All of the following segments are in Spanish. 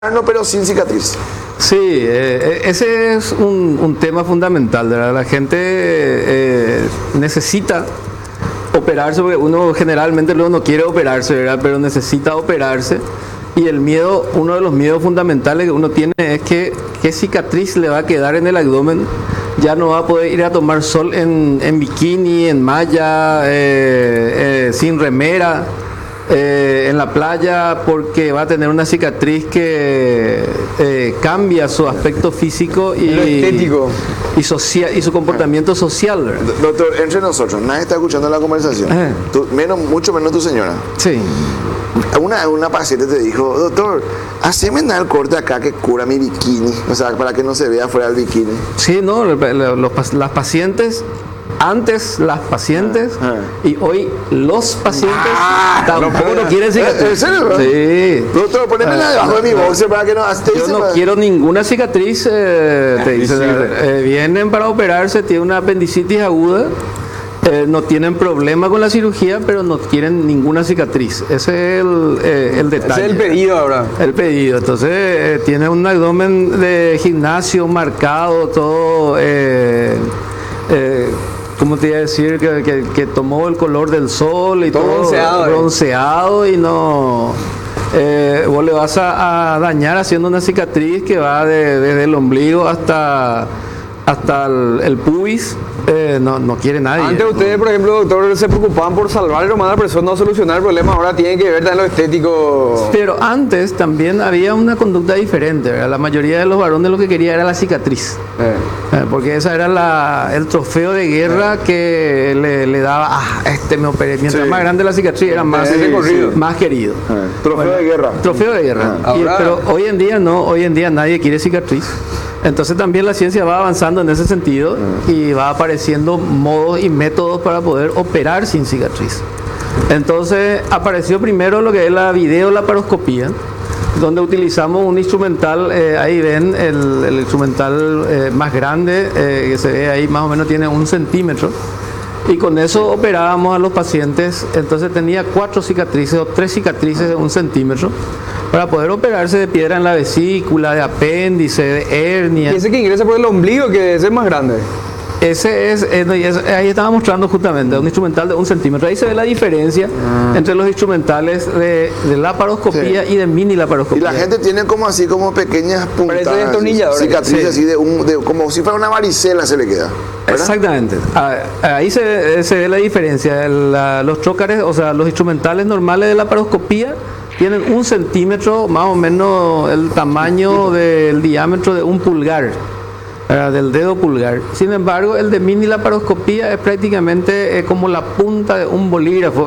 No, pero sin cicatriz. Sí, ese es un tema fundamental, ¿verdad? La gente necesita operarse, porque uno generalmente luego no quiere operarse, ¿verdad? Pero necesita operarse. Y el miedo, uno de los miedos fundamentales que uno tiene es que qué cicatriz le va a quedar en el abdomen. Ya no va a poder ir a tomar sol en bikini, en malla, sin remera, en la playa, porque va a tener una cicatriz que cambia su aspecto físico y estético y social, y su comportamiento social, ¿verdad? Doctor, entre nosotros, nadie está escuchando la conversación. Mucho menos tu señora. Sí. Una paciente te dijo, doctor, haceme el corte acá que cura mi bikini, o sea, para que no se vea fuera del bikini. Sí, no, las pacientes, antes las pacientes y hoy los pacientes tampoco no quieren cicatriz. ¿En serio? Sí. Doctor, ponémela debajo de mi boxer para que no esté. Yo no quiero ninguna cicatriz, te dicen. Vienen para operarse, tienen una apendicitis aguda. No tienen problema con la cirugía, pero no quieren ninguna cicatriz. Ese es el detalle. Ese es el pedido ahora. El pedido. Entonces, tiene un abdomen de gimnasio marcado, todo, ¿cómo te iba a decir? Que tomó el color del sol y todo bronceado y no... vos le vas a dañar haciendo una cicatriz que va desde el ombligo hasta el pubis. No quiere nadie. Antes ustedes, por ejemplo, doctor, se preocupaban por salvar a la persona, no solucionar el problema. Ahora tienen que ver en lo estético. Pero antes también había una conducta diferente, ¿verdad? La mayoría de los varones lo que quería era la cicatriz. Porque esa era el trofeo de guerra que le daba, me operé. Mientras más grande la cicatriz era más querido. Trofeo de guerra. Trofeo de guerra. Pero hoy en día no, hoy en día nadie quiere cicatriz. Entonces también la ciencia va avanzando en ese sentido y va apareciendo modos y métodos para poder operar sin cicatriz. Entonces apareció primero lo que es la videolaparoscopía, donde utilizamos un instrumental, ahí ven el instrumental más grande, que se ve ahí más o menos tiene 1 centímetro, y con eso operábamos a los pacientes. Entonces tenía 4 cicatrices o 3 cicatrices de 1 centímetro para poder operarse de piedra en la vesícula, de apéndice, de hernia. Y ese que ingresa por el ombligo, que ese es más grande. Ese es, ahí estaba mostrando justamente un instrumental de 1 centímetro. Ahí se ve la diferencia entre los instrumentales de laparoscopía y de mini laparoscopía. Y la gente tiene como pequeñas puntadas, cicatrices así como si fuera una varicela se le queda, ¿verdad? Exactamente. Ahí se ve la diferencia. Los trócares, o sea, los instrumentales normales de laparoscopía tienen 1 centímetro, más o menos el tamaño del diámetro de un pulgar, del dedo pulgar. Sin embargo, el de mini laparoscopía es prácticamente como la punta de un bolígrafo,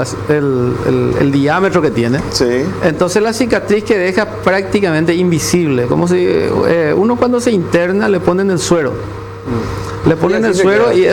el diámetro que tiene. Sí. Entonces la cicatriz que deja prácticamente invisible, como si uno cuando se interna le ponen el suero. Le ponen el suero y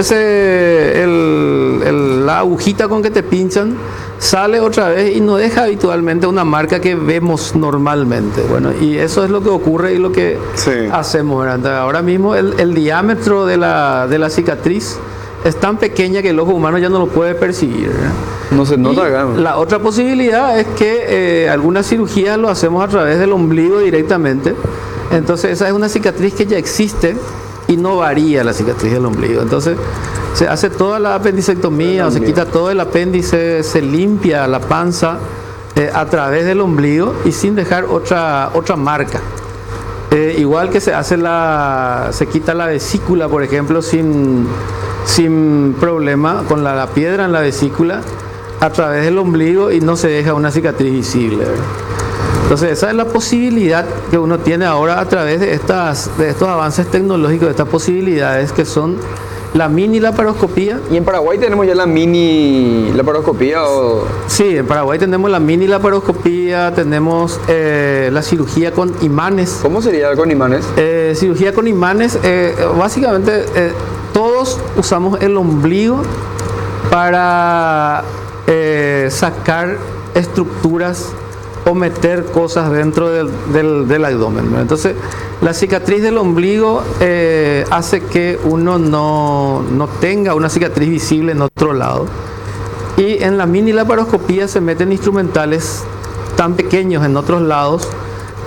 la agujita con que te pinchan sale otra vez y no deja habitualmente una marca que vemos normalmente. Bueno, y eso es lo que ocurre y lo que hacemos, ¿verdad? Ahora mismo el diámetro de la cicatriz es tan pequeña que el ojo humano ya no lo puede percibir, ¿verdad? No se nota. La otra posibilidad es que algunas cirugías lo hacemos a través del ombligo directamente. Entonces esa es una cicatriz que ya existe y no varía la cicatriz del ombligo. Entonces se hace toda la apendicectomía, o se quita todo el apéndice, se limpia la panza a través del ombligo y sin dejar otra marca. Igual que se quita la vesícula, por ejemplo, sin problema, con la piedra en la vesícula a través del ombligo y no se deja una cicatriz visible, ¿verdad? Entonces esa es la posibilidad que uno tiene ahora a través de estos avances tecnológicos, de estas posibilidades que son la mini laparoscopía. ¿Y en Paraguay tenemos ya la mini laparoscopía? Sí, en Paraguay tenemos la mini laparoscopía, tenemos la cirugía con imanes. ¿Cómo sería con imanes? Cirugía con imanes, básicamente todos usamos el ombligo para sacar estructuras o meter cosas dentro del abdomen, ¿no? Entonces la cicatriz del ombligo hace que uno no tenga una cicatriz visible en otro lado, y en la mini laparoscopía se meten instrumentales tan pequeños en otros lados